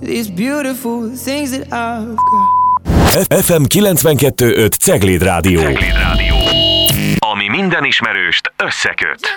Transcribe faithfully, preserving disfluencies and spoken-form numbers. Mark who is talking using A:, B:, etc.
A: these beautiful things that I've got.
B: ef em kilencvenkettő öt Cegléd Rádió.
C: Cegléd Rádió. Ami minden ismerőst összeköt.